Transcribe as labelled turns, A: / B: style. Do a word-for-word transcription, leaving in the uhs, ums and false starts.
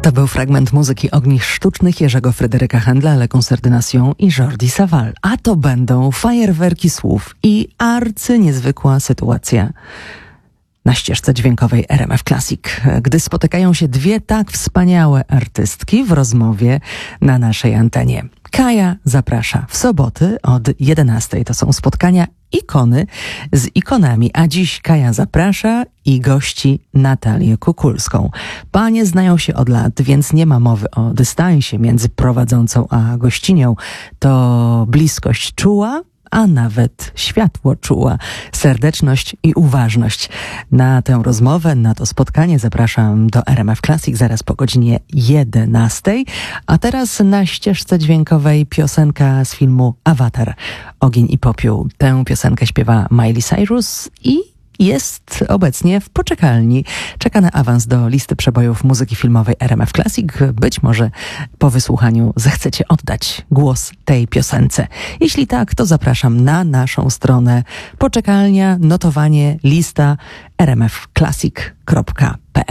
A: To był fragment muzyki Ognisk Sztucznych Jerzego Fryderyka Händla, Le Concert de Nation i Jordi Savall. A to będą fajerwerki słów i arcyniezwykła sytuacja na ścieżce dźwiękowej R M F Classic, gdy spotykają się dwie tak wspaniałe artystki w rozmowie na naszej antenie. Kaja zaprasza w soboty od jedenastej. To są spotkania ikony z ikonami, a dziś Kaja zaprasza i gości Natalię Kukulską. Panie znają się od lat, więc nie ma mowy o dystansie między prowadzącą a gościnią. To bliskość czuła, a nawet światło czuła, serdeczność i uważność. Na tę rozmowę, na to spotkanie zapraszam do R M F Classic zaraz po godzinie jedenastej. A teraz na ścieżce dźwiękowej piosenka z filmu Awatar, Ogień i Popiół. Tę piosenkę śpiewa Miley Cyrus i jest obecnie w poczekalni. Czeka na awans do listy przebojów muzyki filmowej R M F Classic. Być może po wysłuchaniu zechcecie oddać głos tej piosence. Jeśli tak, to zapraszam na naszą stronę poczekalnia, notowanie, lista r m f classic kropka p l.